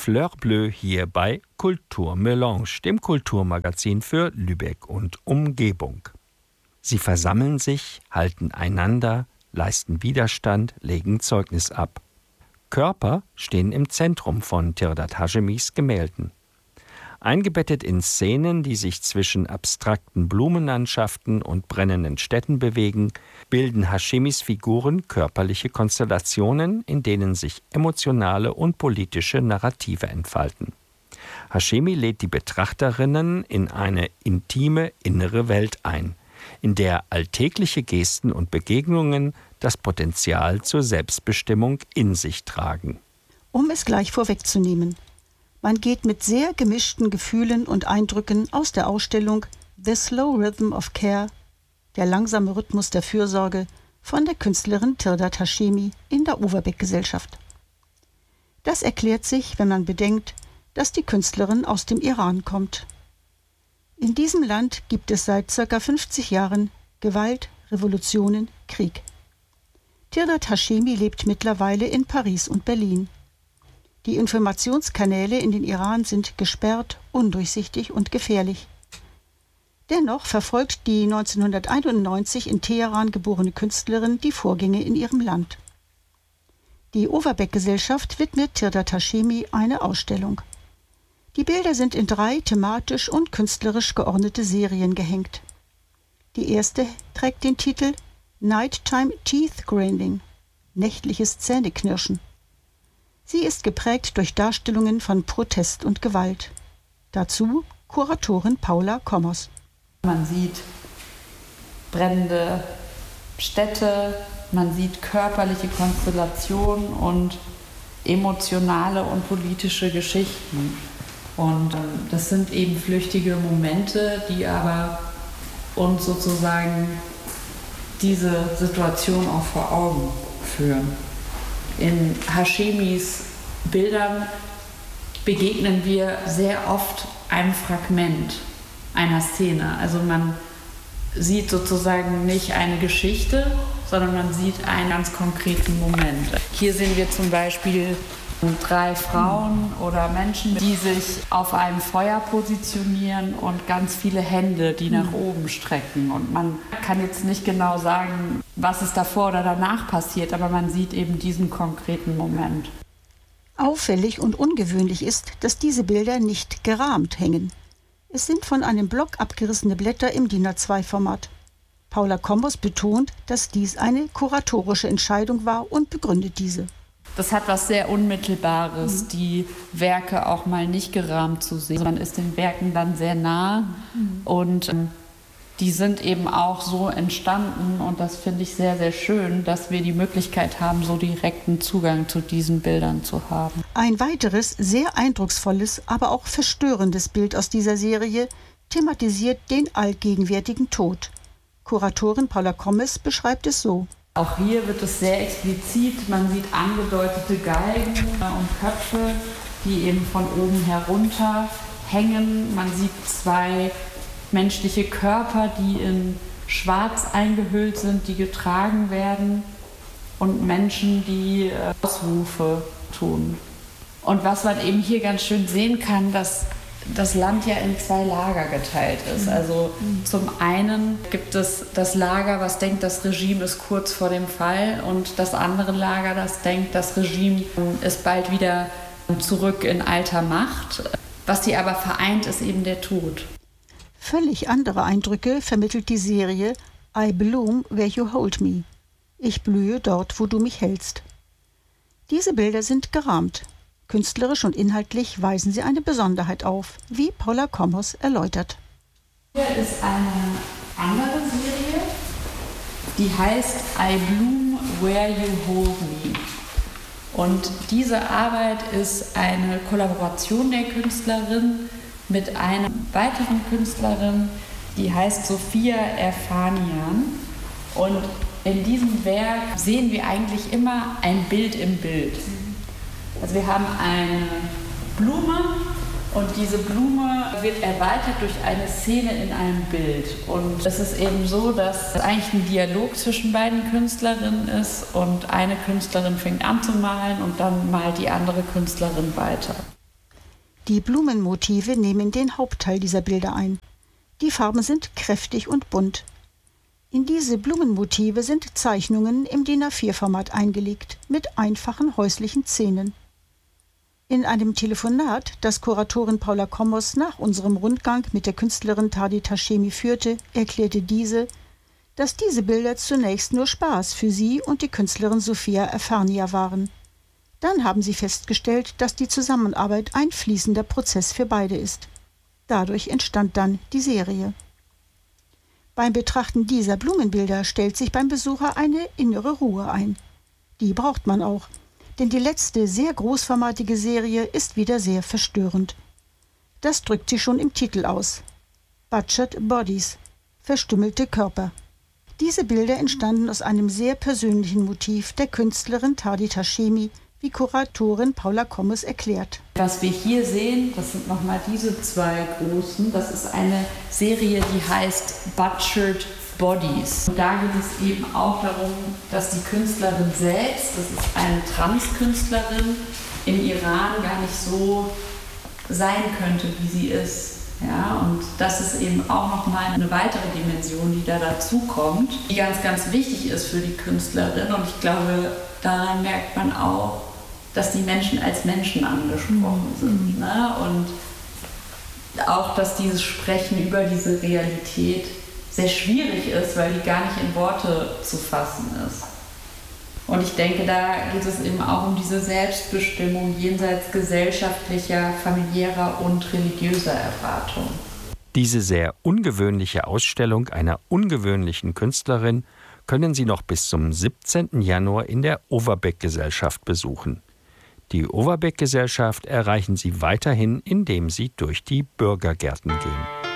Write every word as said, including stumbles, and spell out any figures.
Fleur Bleue hier bei Kulturmelange, dem Kulturmagazin für Lübeck und Umgebung. Sie versammeln sich, halten einander, leisten Widerstand, legen Zeugnis ab. Körper stehen im Zentrum von Tirdad Hashemis Gemälden. Eingebettet in Szenen, die sich zwischen abstrakten Blumenlandschaften und brennenden Städten bewegen, bilden Hashemis Figuren körperliche Konstellationen, in denen sich emotionale und politische Narrative entfalten. Hashemi lädt die Betrachterinnen in eine intime innere Welt ein, in der alltägliche Gesten und Begegnungen das Potenzial zur Selbstbestimmung in sich tragen. Um es gleich vorwegzunehmen: Man geht mit sehr gemischten Gefühlen und Eindrücken aus der Ausstellung The Slow Rhythm of Care, der langsame Rhythmus der Fürsorge, von der Künstlerin Tirdad Hashemi in der Overbeck-Gesellschaft. Das erklärt sich, wenn man bedenkt, dass die Künstlerin aus dem Iran kommt. In diesem Land gibt es seit ca. fünfzig Jahren Gewalt, Revolutionen, Krieg. Tirdad Hashemi lebt mittlerweile in Paris und Berlin. Die Informationskanäle in den Iran sind gesperrt, undurchsichtig und gefährlich. Dennoch verfolgt die neunzehnhunderteinundneunzig in Teheran geborene Künstlerin die Vorgänge in ihrem Land. Die Overbeck-Gesellschaft widmet Tirdad Hashemi eine Ausstellung. Die Bilder sind in drei thematisch und künstlerisch geordnete Serien gehängt. Die erste trägt den Titel Nighttime Teeth Grinding, nächtliches Zähneknirschen. Sie ist geprägt durch Darstellungen von Protest und Gewalt. Dazu Kuratorin Paula Kommers. Man sieht brennende Städte, man sieht körperliche Konstellationen und emotionale und politische Geschichten. Und das sind eben flüchtige Momente, die aber uns sozusagen diese Situation auch vor Augen führen. In Hashemis Bildern begegnen wir sehr oft einem Fragment einer Szene. Also man sieht sozusagen nicht eine Geschichte, sondern man sieht einen ganz konkreten Moment. Hier sehen wir zum Beispiel drei Frauen oder Menschen, die sich auf einem Feuer positionieren und ganz viele Hände, die nach oben strecken. Und man kann jetzt nicht genau sagen, was ist davor oder danach passiert, aber man sieht eben diesen konkreten Moment. Auffällig und ungewöhnlich ist, dass diese Bilder nicht gerahmt hängen. Es sind von einem Block abgerissene Blätter im D I N A zwei Format. Paula Kombos betont, dass dies eine kuratorische Entscheidung war und begründet diese. Das hat was sehr Unmittelbares, mhm. die Werke auch mal nicht gerahmt zu sehen. Man ist den Werken dann sehr nah mhm. und ähm, die sind eben auch so entstanden und das finde ich sehr, sehr schön, dass wir die Möglichkeit haben, so direkten Zugang zu diesen Bildern zu haben. Ein weiteres, sehr eindrucksvolles, aber auch verstörendes Bild aus dieser Serie thematisiert den allgegenwärtigen Tod. Kuratorin Paula Kommers beschreibt es so. Auch hier wird es sehr explizit, man sieht angedeutete Geigen und Köpfe, die eben von oben herunter hängen. Man sieht zwei menschliche Körper, die in Schwarz eingehüllt sind, die getragen werden und Menschen, die Ausrufe tun. Und was man eben hier ganz schön sehen kann, dass das Land ja in zwei Lager geteilt ist. Also zum einen gibt es das Lager, was denkt, das Regime ist kurz vor dem Fall, und das andere Lager, das denkt, das Regime ist bald wieder zurück in alter Macht. Was sie aber vereint, ist eben der Tod. Völlig andere Eindrücke vermittelt die Serie I Bloom Where You Hold Me. Ich blühe dort, wo du mich hältst. Diese Bilder sind gerahmt. Künstlerisch und inhaltlich weisen sie eine Besonderheit auf, wie Paula Kommers erläutert. Hier ist eine andere Serie, die heißt I Bloom Where You Hold Me. Und diese Arbeit ist eine Kollaboration der Künstlerin mit einer weiteren Künstlerin, die heißt Sophia Erfanian. Und in diesem Werk sehen wir eigentlich immer ein Bild im Bild. Also wir haben eine Blume und diese Blume wird erweitert durch eine Szene in einem Bild. Und es ist eben so, dass es eigentlich ein Dialog zwischen beiden Künstlerinnen ist und eine Künstlerin fängt an zu malen und dann malt die andere Künstlerin weiter. Die Blumenmotive nehmen den Hauptteil dieser Bilder ein. Die Farben sind kräftig und bunt. In diese Blumenmotive sind Zeichnungen im D I N A vier Format eingelegt, mit einfachen häuslichen Szenen. In einem Telefonat, das Kuratorin Paula Kommos nach unserem Rundgang mit der Künstlerin Tardit Hashemi führte, erklärte diese, dass diese Bilder zunächst nur Spaß für sie und die Künstlerin Sophia Erfania waren. Dann haben sie festgestellt, dass die Zusammenarbeit ein fließender Prozess für beide ist. Dadurch entstand dann die Serie. Beim Betrachten dieser Blumenbilder stellt sich beim Besucher eine innere Ruhe ein. Die braucht man auch, denn die letzte sehr großformatige Serie ist wieder sehr verstörend. Das drückt sie schon im Titel aus. Butchered Bodies, verstümmelte Körper. Diese Bilder entstanden aus einem sehr persönlichen Motiv der Künstlerin Tardit Hashemi, wie Kuratorin Paula Kommos erklärt. Was wir hier sehen, das sind nochmal diese zwei großen, das ist eine Serie, die heißt Butchered Bodies. Und da geht es eben auch darum, dass die Künstlerin selbst, das ist eine Transkünstlerin, im Iran gar nicht so sein könnte, wie sie ist. Ja, und das ist eben auch nochmal eine weitere Dimension, die da dazu kommt, die ganz, ganz wichtig ist für die Künstlerin. Und ich glaube, daran merkt man auch, dass die Menschen als Menschen angesprochen mhm. sind. Ne? Und auch, dass dieses Sprechen über diese Realität sehr schwierig ist, weil die gar nicht in Worte zu fassen ist. Und ich denke, da geht es eben auch um diese Selbstbestimmung jenseits gesellschaftlicher, familiärer und religiöser Erwartungen. Diese sehr ungewöhnliche Ausstellung einer ungewöhnlichen Künstlerin können Sie noch bis zum siebzehnten Januar in der Overbeck-Gesellschaft besuchen. Die Overbeck-Gesellschaft erreichen Sie weiterhin, indem Sie durch die Bürgergärten gehen.